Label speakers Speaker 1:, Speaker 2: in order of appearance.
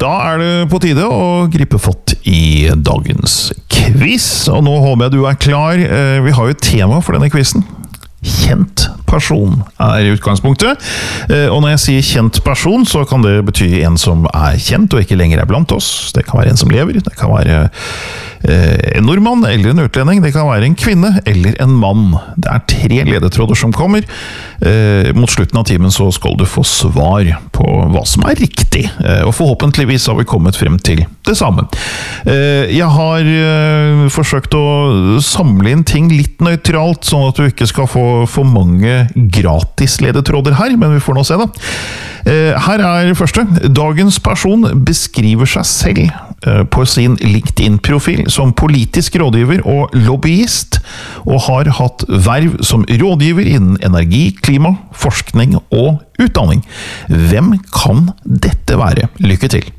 Speaker 1: Da det på tide å gripe fatt i dagens quiz, og nå håper jeg du klar. Vi har jo et tema for denne quizen. Kjent person i utgangspunktet, og når jeg sier kjent person, så kan det bety en som kjent og ikke lenger blant oss. Det kan være en som lever, det kan være en nordmann eller en utlending, det kan være en kvinne eller en mann. Det 3 ledetråder som kommer. Mot slutten av timen så skal du få svar på hva som riktig, og forhåpentligvis har vi kommet frem til det samme. Jeg har forsøkt å samle inn ting litt nøytralt, sånn at du ikke skal få for mange gratis ledetråder her, men vi får nå se da. Her det første. Dagens person beskriver seg selv på sin LinkedIn-profil som politisk rådgiver og lobbyist, og har hatt verv som rådgiver innen energi, klima, forskning og utdanning. Hvem kan dette være? Lykke til!